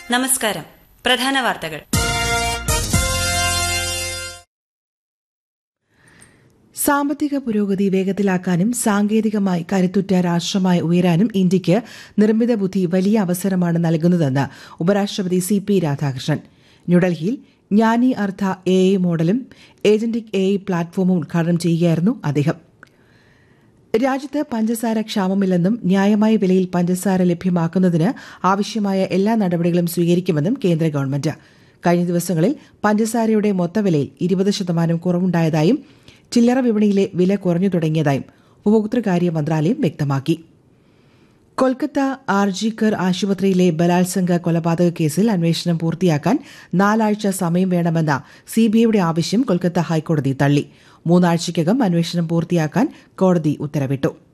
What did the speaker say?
നമസ്കാരം. പ്രധാന വാർത്തകൾ. സാമ്പത്തിക പുരോഗതി വേഗത്തിലാക്കാനും സാങ്കേതികമായി കരുത്തുറ്റ രാഷ്ട്രമായി ഉയരാനും ഇന്ത്യയ്ക്ക് നിർമ്മിത ബുദ്ധി വലിയ അവസരമാണ് നൽകുന്നതെന്ന് ഉപരാഷ്ട്രപതി CP രാധാകൃഷ്ണൻ. ന്യൂഡൽഹിയിൽ ജ്ഞാനി അർത്ഥ AI മോഡലും ഏജന്റിക് AI പ്ലാറ്റ്ഫോമും ഉദ്ഘാടനം ചെയ്യുകയായിരുന്നു അദ്ദേഹം. രാജ്യത്ത് പഞ്ചസാര ക്ഷാമമില്ലെന്നും ന്യായമായ വിലയിൽ പഞ്ചസാര ലഭ്യമാക്കുന്നതിന് ആവശ്യമായ എല്ലാ നടപടികളും സ്വീകരിക്കുമെന്നും കേന്ദ്ര ഗവൺമെന്റ്. കഴിഞ്ഞ ദിവസങ്ങളിൽ പഞ്ചസാരയുടെ മൊത്തവിലയിൽ 20% കുറവുണ്ടായതായും ചില്ലറ വിപണിയിലെ വില കുറഞ്ഞു തുടങ്ങിയതായും ഉപഭോക്തൃകാര്യ മന്ത്രാലയം വ്യക്തമാക്കി. കൊൽക്കത്ത ആർജിക്കർ ആശുപത്രിയിലെ ബലാത്സംഗ കൊലപാതക കേസിൽ അന്വേഷണം പൂർത്തിയാക്കാൻ 4 ആഴ്ച സമയം വേണമെന്ന CBIയുടെ ആവശ്യം കൊൽക്കത്ത ഹൈക്കോടതി തള്ളി. 3 ആഴ്ചയ്ക്കകം അന്വേഷണം പൂർത്തിയാക്കാൻ കോടതി ഉത്തരവിട്ടു.